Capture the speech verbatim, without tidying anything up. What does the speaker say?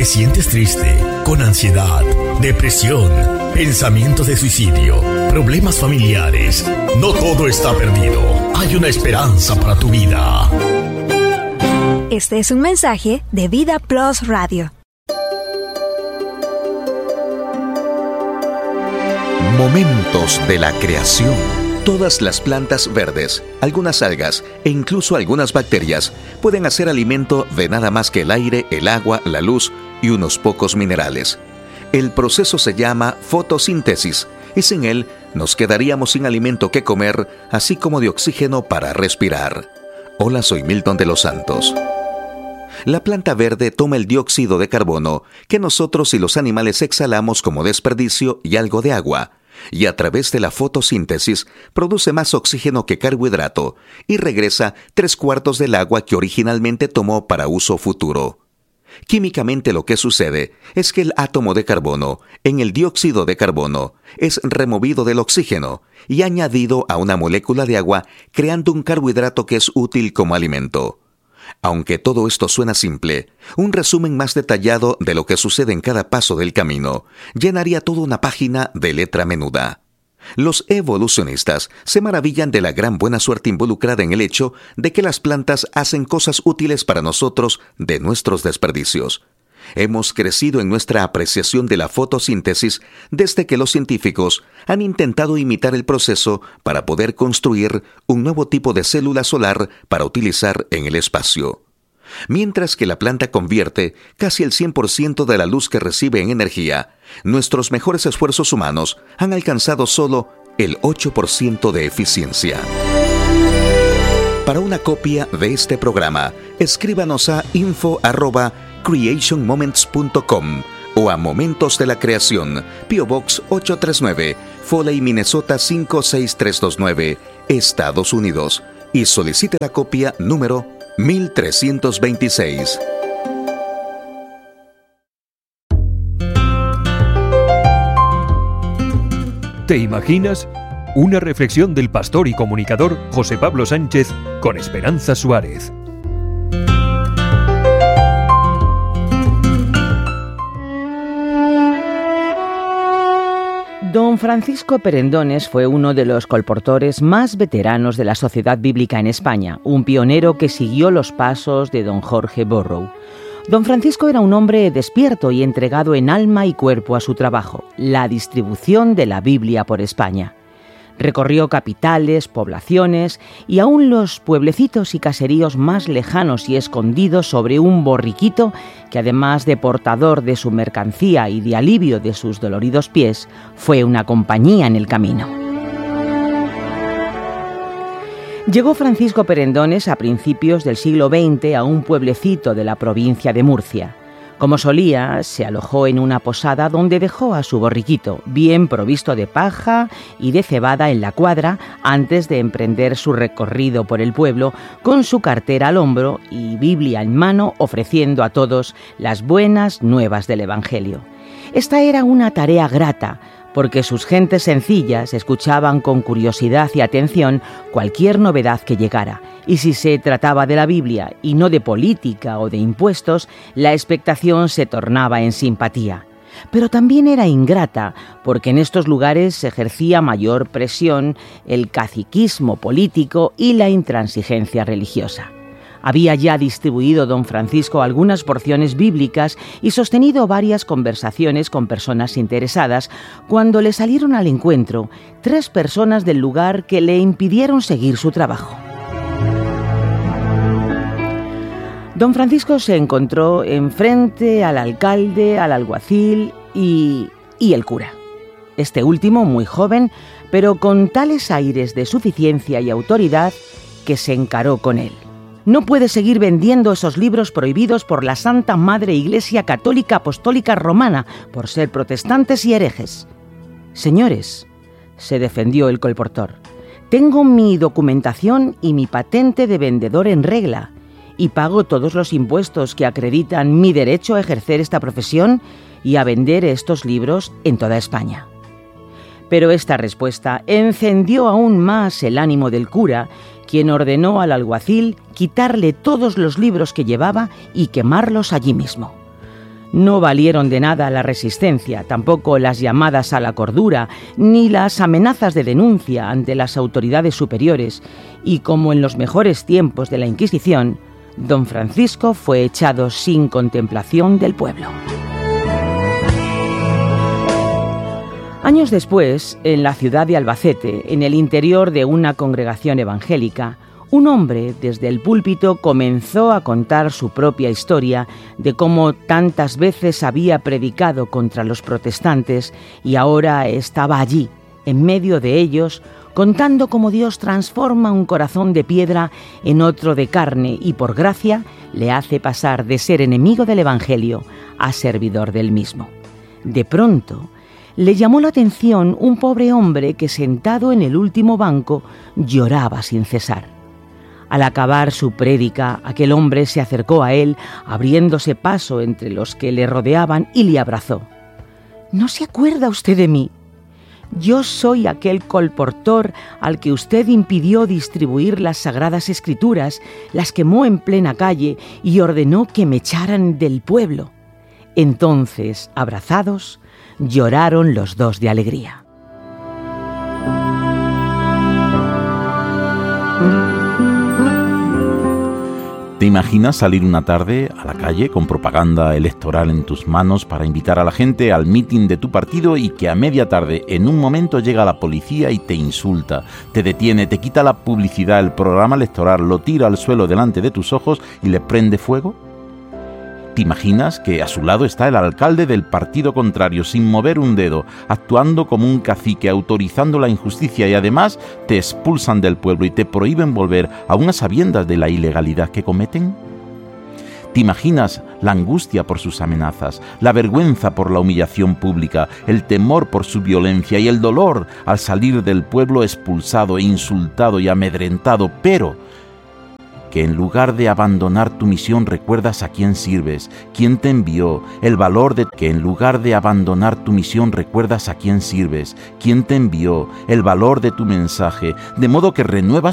sientes triste, con ansiedad, depresión, pensamientos de suicidio, problemas familiares? No todo está perdido. Hay una esperanza para tu vida. Este es un mensaje de Vida Plus Radio. Momentos de la creación. Todas las plantas verdes, algunas algas e incluso algunas bacterias pueden hacer alimento de nada más que el aire, el agua, la luz y unos pocos minerales. El proceso se llama fotosíntesis y sin él nos quedaríamos sin alimento que comer, así como de oxígeno para respirar. Hola, soy Milton de los Santos. La planta verde toma el dióxido de carbono que nosotros y los animales exhalamos como desperdicio y algo de agua, y a través de la fotosíntesis produce más oxígeno que carbohidrato y regresa tres cuartos del agua que originalmente tomó para uso futuro. Químicamente lo que sucede es que el átomo de carbono en el dióxido de carbono es removido del oxígeno y añadido a una molécula de agua, creando un carbohidrato que es útil como alimento. Aunque todo esto suena simple, un resumen más detallado de lo que sucede en cada paso del camino llenaría toda una página de letra menuda. Los evolucionistas se maravillan de la gran buena suerte involucrada en el hecho de que las plantas hacen cosas útiles para nosotros de nuestros desperdicios. Hemos crecido en nuestra apreciación de la fotosíntesis desde que los científicos han intentado imitar el proceso para poder construir un nuevo tipo de célula solar para utilizar en el espacio. Mientras que la planta convierte casi el cien por ciento de la luz que recibe en energía, nuestros mejores esfuerzos humanos han alcanzado solo el ocho por ciento de eficiencia. Para una copia de este programa, escríbanos a info arroba creation moments punto com o a Momentos de la Creación, P O Box ocho tres nueve, Foley, Minnesota cinco seis tres dos nueve, Estados Unidos, y solicite la copia número mil trescientos veintiséis. ¿Te imaginas? Una reflexión del pastor y comunicador José Pablo Sánchez con Esperanza Suárez. Don Francisco Perendones fue uno de los colportores más veteranos de la Sociedad Bíblica en España, un pionero que siguió los pasos de don Jorge Borrow. Don Francisco era un hombre despierto y entregado en alma y cuerpo a su trabajo, la distribución de la Biblia por España. Recorrió capitales, poblaciones y aún los pueblecitos y caseríos más lejanos y escondidos sobre un borriquito que, además de portador de su mercancía y de alivio de sus doloridos pies, fue una compañía en el camino. Llegó Francisco Perendones a principios del siglo veinte a un pueblecito de la provincia de Murcia. Como solía, se alojó en una posada donde dejó a su borriquito, bien provisto de paja y de cebada en la cuadra, antes de emprender su recorrido por el pueblo, con su cartera al hombro y Biblia en mano, ofreciendo a todos las buenas nuevas del Evangelio. Esta era una tarea grata, porque sus gentes sencillas escuchaban con curiosidad y atención cualquier novedad que llegara, y si se trataba de la Biblia y no de política o de impuestos, la expectación se tornaba en simpatía. Pero también era ingrata, porque en estos lugares se ejercía mayor presión el caciquismo político y la intransigencia religiosa. Había ya distribuido don Francisco algunas porciones bíblicas y sostenido varias conversaciones con personas interesadas cuando le salieron al encuentro tres personas del lugar que le impidieron seguir su trabajo. Don Francisco se encontró enfrente al alcalde, al alguacil y, y el cura. Este último muy joven, pero con tales aires de suficiencia y autoridad que se encaró con él. No puede seguir vendiendo esos libros prohibidos por la Santa Madre Iglesia Católica Apostólica Romana por ser protestantes y herejes. Señores, se defendió el colportor, tengo mi documentación y mi patente de vendedor en regla y pago todos los impuestos que acreditan mi derecho a ejercer esta profesión y a vender estos libros en toda España. Pero esta respuesta encendió aún más el ánimo del cura, quien ordenó al alguacil quitarle todos los libros que llevaba y quemarlos allí mismo. No valieron de nada la resistencia, tampoco las llamadas a la cordura, ni las amenazas de denuncia ante las autoridades superiores, y como en los mejores tiempos de la Inquisición, don Francisco fue echado sin contemplación del pueblo. Años después, en la ciudad de Albacete, en el interior de una congregación evangélica, un hombre desde el púlpito comenzó a contar su propia historia de cómo tantas veces había predicado contra los protestantes y ahora estaba allí, en medio de ellos, contando cómo Dios transforma un corazón de piedra en otro de carne y por gracia le hace pasar de ser enemigo del Evangelio a servidor del mismo. De pronto, le llamó la atención un pobre hombre que sentado en el último banco lloraba sin cesar. Al acabar su prédica, aquel hombre se acercó a él, abriéndose paso entre los que le rodeaban y le abrazó. ¿No se acuerda usted de mí? Yo soy aquel colportor al que usted impidió distribuir las sagradas escrituras, las quemó en plena calle y ordenó que me echaran del pueblo. Entonces, abrazados, lloraron los dos de alegría. ¿Te imaginas salir una tarde a la calle con propaganda electoral en tus manos para invitar a la gente al mitin de tu partido y que a media tarde en un momento llega la policía y te insulta, te detiene, te quita la publicidad, el programa electoral, lo tira al suelo delante de tus ojos y le prende fuego? ¿Te imaginas que a su lado está el alcalde del partido contrario sin mover un dedo, actuando como un cacique, autorizando la injusticia y además te expulsan del pueblo y te prohíben volver aún a sabiendas de la ilegalidad que cometen? ¿Te imaginas la angustia por sus amenazas, la vergüenza por la humillación pública, el temor por su violencia y el dolor al salir del pueblo expulsado e insultado y amedrentado, pero que en lugar de abandonar tu misión recuerdas a quién sirves, quién te envió, el valor de que en lugar de abandonar tu misión recuerdas a quién sirves, quién te envió, el valor de tu mensaje, de modo que renuevas